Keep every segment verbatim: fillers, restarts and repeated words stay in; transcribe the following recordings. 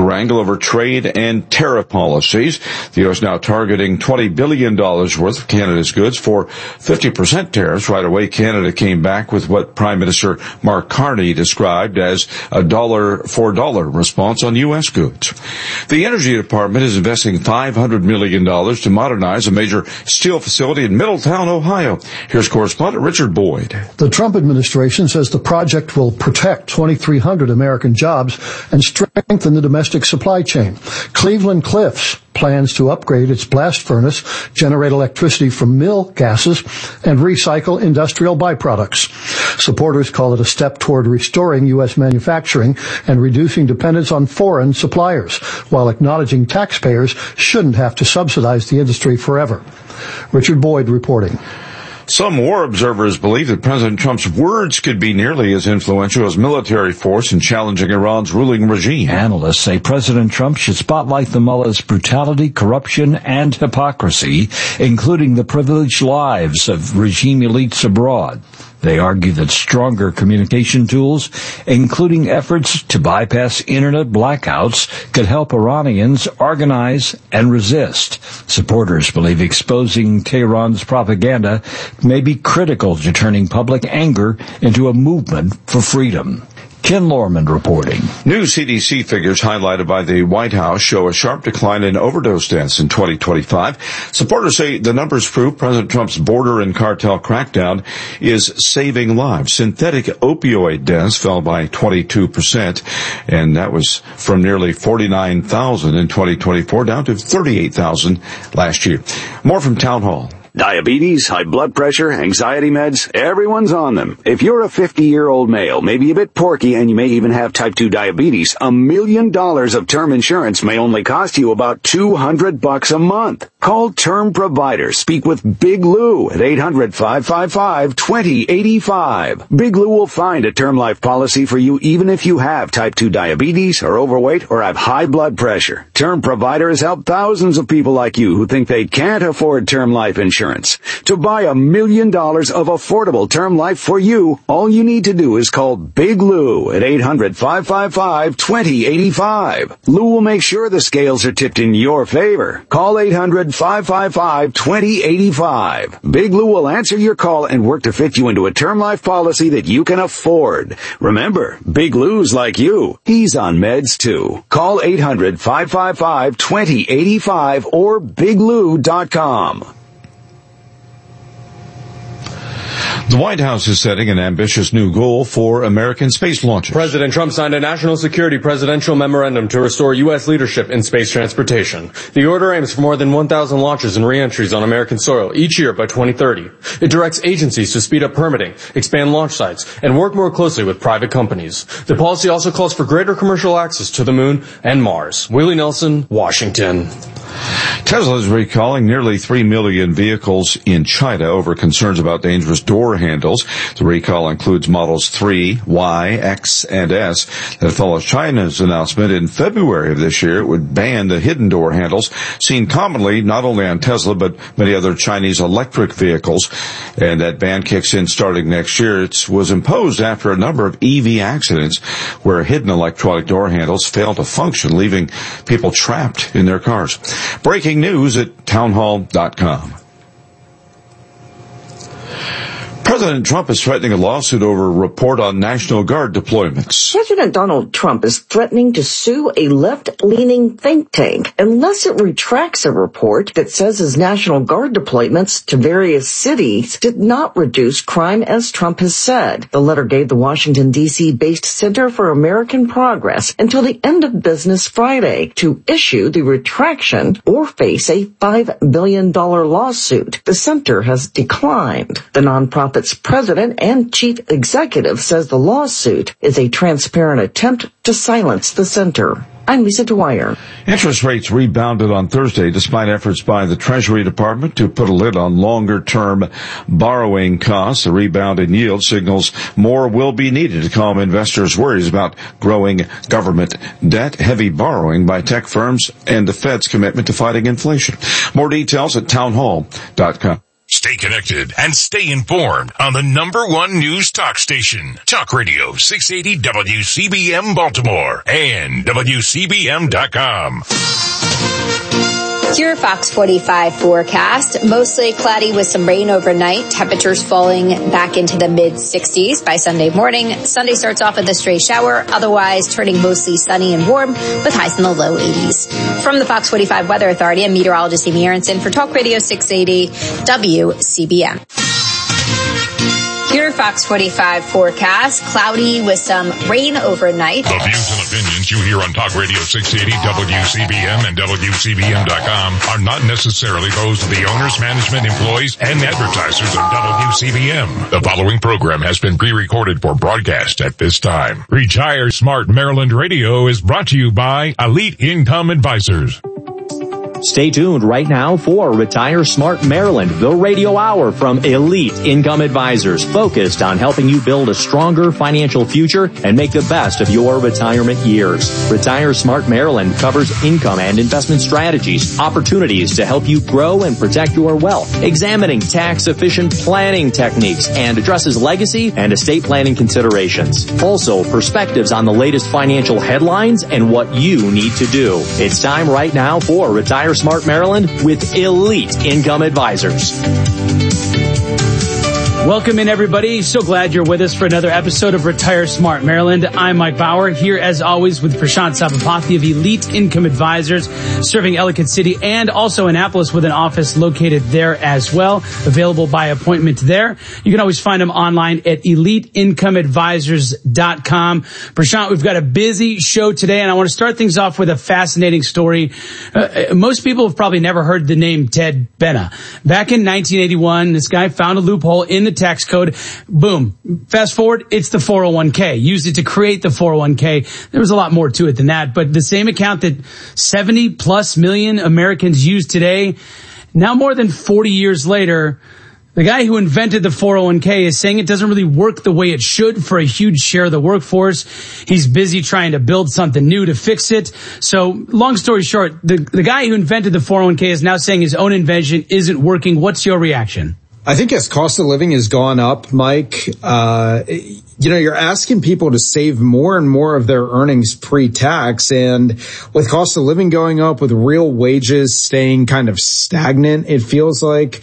wrangle over trade and tariff policies. The U S now targeting twenty billion dollars worth of Canada's goods for fifty percent tariffs. Right away, Canada came back with what Prime Minister Mark Carney described as a dollar for dollar response on U S goods. The Energy Department is investing five hundred million dollars to modernize a major steel facility in Middletown, Ohio. Here's correspondent Richard Boyd. The Trump administration says the project will protect twenty-three hundred American jobs and strengthen the domestic supply chain. Cleveland Cliffs plans to upgrade its blast furnace, generate electricity from mill gases, and recycle industrial byproducts. Supporters call it a step toward restoring U S manufacturing and reducing dependence on foreign suppliers, while acknowledging taxpayers shouldn't have to subsidize the industry forever. Richard Boyd reporting. Some war observers believe that President Trump's words could be nearly as influential as military force in challenging Iran's ruling regime. Analysts say President Trump should spotlight the mullahs' brutality, corruption, and hypocrisy, including the privileged lives of regime elites abroad. They argue that stronger communication tools, including efforts to bypass internet blackouts, could help Iranians organize and resist. Supporters believe exposing Tehran's propaganda may be critical to turning public anger into a movement for freedom. Ken Lorman reporting. New C D C figures highlighted by the White House show a sharp decline in overdose deaths in twenty twenty-five. Supporters say the numbers prove President Trump's border and cartel crackdown is saving lives. Synthetic opioid deaths fell by twenty-two percent, and that was from nearly forty-nine thousand in twenty twenty-four down to thirty-eight thousand last year. More from Town Hall. Diabetes, high blood pressure, anxiety meds, everyone's on them. If you're a fifty-year-old male, maybe a bit porky, and you may even have type two diabetes, a million dollars of term insurance may only cost you about two hundred bucks a month. Call Term Provider. Speak with Big Lou at eight hundred, five five five, two zero eight five. Big Lou will find a term life policy for you even if you have type two diabetes, are overweight, or have high blood pressure. Term Provider has helped thousands of people like you who think they can't afford term life insurance. To buy a million dollars of affordable term life for you, all you need to do is call Big Lou at eight hundred, five five five, two zero eight five. Lou will make sure the scales are tipped in your favor. Call eight hundred, five five five, two zero eight five. Big Lou will answer your call and work to fit you into a term life policy that you can afford. Remember, Big Lou's like you. He's on meds too. Call eight hundred, five five five, two zero eight five or big lou dot com. The White House is setting an ambitious new goal for American space launches. President Trump signed a national security presidential memorandum to restore U S leadership in space transportation. The order aims for more than one thousand launches and re-entries on American soil each year by twenty thirty. It directs agencies to speed up permitting, expand launch sites, and work more closely with private companies. The policy also calls for greater commercial access to the moon and Mars. Willie Nelson, Washington. Tesla is recalling nearly three million vehicles in China over concerns about dangerous door handles. The recall includes models three, Y, X, and S. That follows China's announcement in February of this year it would ban the hidden door handles seen commonly not only on Tesla but many other Chinese electric vehicles. And that ban kicks in starting next year. It was imposed after a number of E V accidents where hidden electronic door handles failed to function, leaving people trapped in their cars. Breaking news at townhall dot com. President Trump is threatening a lawsuit over a report on National Guard deployments. President Donald Trump is threatening to sue a left-leaning think tank unless it retracts a report that says his National Guard deployments to various cities did not reduce crime as Trump has said. The letter gave the Washington, D C-based Center for American Progress until the end of business Friday to issue the retraction or face a five billion dollars lawsuit. The center has declined. The nonprofit its president and chief executive says the lawsuit is a transparent attempt to silence the center. I'm Lisa Dwyer. Interest rates rebounded on Thursday despite efforts by the Treasury Department to put a lid on longer-term borrowing costs. A rebound in yield signals more will be needed to calm investors' worries about growing government debt, heavy borrowing by tech firms, and the Fed's commitment to fighting inflation. More details at townhall dot com. Stay connected and stay informed on the number one news talk station, Talk Radio six eighty W C B M Baltimore and W C B M dot com. Your Fox forty-five forecast. Mostly cloudy with some rain overnight. Temperatures falling back into the mid sixties by Sunday morning. Sunday starts off with a stray shower, otherwise turning mostly sunny and warm with highs in the low eighties. From the Fox forty-five Weather Authority, I'm meteorologist Amy Aronson for Talk Radio six eighty W C B M. Your Fox forty-five forecast. Cloudy with some rain overnight. The views and opinions you hear on Talk Radio six eighty W C B M and W C B M dot com are not necessarily those of the owners, management, employees, and advertisers of W C B M. The following program has been pre-recorded for broadcast at this time. Retire Smart Maryland Radio is brought to you by Elite Income Advisors. Stay tuned right now for Retire Smart Maryland, the radio hour from Elite Income Advisors, focused on helping you build a stronger financial future and make the best of your retirement years. Retire Smart Maryland covers income and investment strategies, opportunities to help you grow and protect your wealth, examining tax-efficient planning techniques, and addresses legacy and estate planning considerations. Also, perspectives on the latest financial headlines and what you need to do. It's time right now for Retire Smart Maryland with Elite Income Advisors. Welcome in, everybody. So glad you're with us for another episode of Retire Smart Maryland. I'm Mike Bauer, here as always with Prashant Sabapathy of Elite Income Advisors, serving Ellicott City and also Annapolis with an office located there as well, available by appointment there. You can always find them online at elite income advisors dot com. Prashant, we've got a busy show today, and I want to start things off with a fascinating story. Uh, most people have probably never heard the name Ted Benna. Back in nineteen eighty-one, this guy found a loophole in the tax code. Boom. Fast forward, it's the four oh one k. Used it to create the four oh one k. There was a lot more to it than that, but the same account that seventy plus million Americans use today, now more than forty years later, the guy who invented the four oh one k is saying it doesn't really work the way it should for a huge share of the workforce. He's busy trying to build something new to fix it. So, long story short, the, the guy who invented the four oh one k is now saying his own invention isn't working. What's your reaction? I think as cost of living has gone up, Mike, uh, you know, you're asking people to save more and more of their earnings pre-tax. And with cost of living going up, with real wages staying kind of stagnant, it feels like,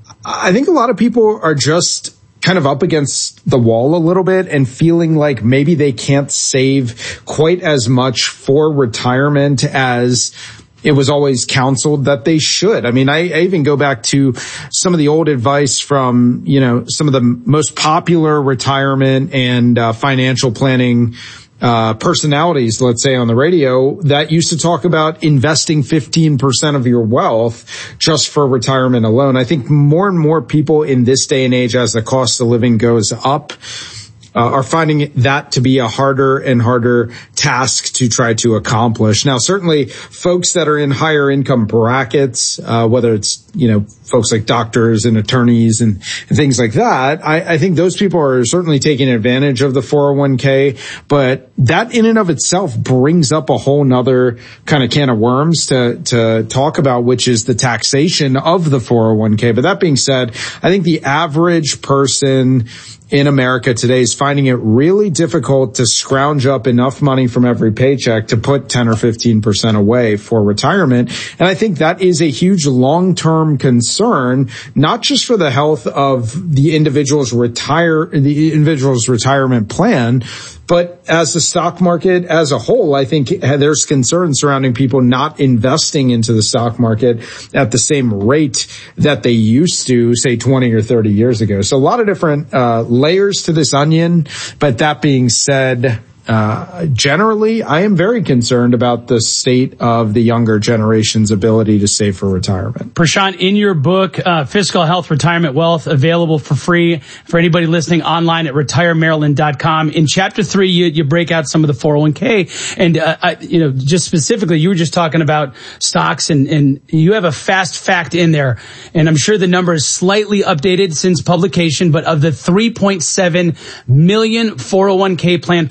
I think a lot of people are just kind of up against the wall a little bit and feeling like maybe they can't save quite as much for retirement as it was always counseled that they should. I mean, I, I even go back to some of the old advice from, you know, some of the most popular retirement and uh, financial planning uh personalities, let's say on the radio, that used to talk about investing fifteen percent of your wealth just for retirement alone. I think more and more people in this day and age, as the cost of living goes up, Uh, are finding that to be a harder and harder task to try to accomplish. Now, certainly folks that are in higher income brackets, uh, whether it's, you know, folks like doctors and attorneys and, and things like that, I, I think those people are certainly taking advantage of the four oh one k, but that in and of itself brings up a whole nother kind of can of worms to, to talk about, which is the taxation of the four oh one k. But that being said, I think the average person in America today is finding it really difficult to scrounge up enough money from every paycheck to put ten or fifteen percent away for retirement. And I think that is a huge long-term concern, not just for the health of the individual's retire, the individual's retirement plan, but as the stock market as a whole. I think there's concern surrounding people not investing into the stock market at the same rate that they used to, say, twenty or thirty years ago. So a lot of different uh layers to this onion. But that being said, Uh, generally, I am very concerned about the state of the younger generation's ability to save for retirement. Prashant, in your book, uh, Fiscal Health, Retirement Wealth, available for free for anybody listening online at retire maryland dot com. In chapter three, you, you break out some of the four oh one k. And, uh, I, you know, just specifically, you were just talking about stocks, and, and you have a fast fact in there. And I'm sure the number is slightly updated since publication, but of the three point seven million four oh one k plan participants,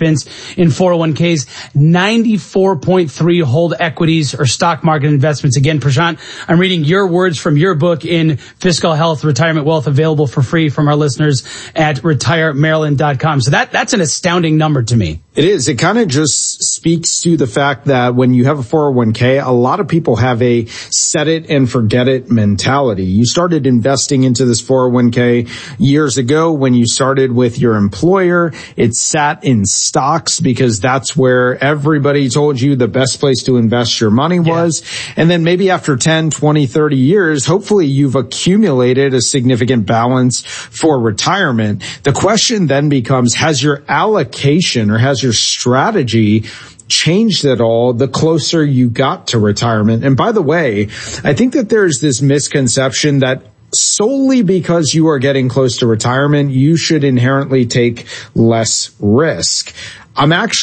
participants in four oh one k's, ninety-four point three hold equities or stock market investments. Again, Prashant, I'm reading your words from your book in Fiscal Health, Retirement Wealth, available for free from our listeners at retire maryland dot com. So that, that's an astounding number to me. It is. It kind of just speaks to the fact that when you have a four oh one k, a lot of people have a set it and forget it mentality. You started investing into this four oh one k years ago when you started with your employer. It sat in stocks because that's where everybody told you the best place to invest your money was. Yeah. And then maybe after ten, twenty, thirty years, hopefully you've accumulated a significant balance for retirement. The question then becomes, has your allocation or has your strategy changed at all the closer you got to retirement? And by the way, I think that there's this misconception that solely because you are getting close to retirement, you should inherently take less risk. I'm actually